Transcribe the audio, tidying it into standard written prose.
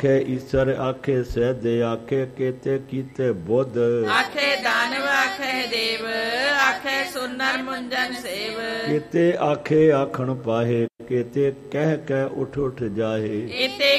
ਆਖੇ ਈਸਰ ਆਖੇ ਸਹਿਦ ਆਖੇ ਕੇਤੇ ਕੀਤੇ ਬੁੱਧ ਆਖੇ ਦਾਨਵ ਆਖੇ ਦੇਵ ਆਖੇ ਸੁਨਰ ਮੁੰਜਨ ਸੇਵ ਕੇਤੇ ਆਖੇ ਆਖਣ ਪਾਹੇ ਕੇਤੇ ਕਹਿ ਕੇ ਉਠ ਉਠ ਜਾਹੇ ਇਤੇ